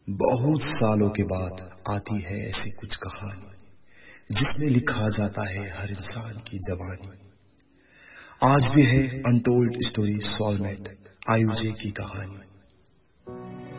बहुत सालों के बाद आती है ऐसी कुछ कहानी जिसमें लिखा जाता है हर इंसान की जवानी। आज भी है अनटोल्ड स्टोरी सॉलमेट आयुजे की कहानी।